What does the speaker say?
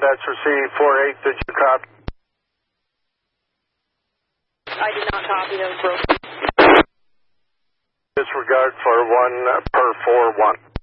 Dispatch received 4-8. Did you copy? I did not copy. That was broken. Disregard for 1 per 4-1.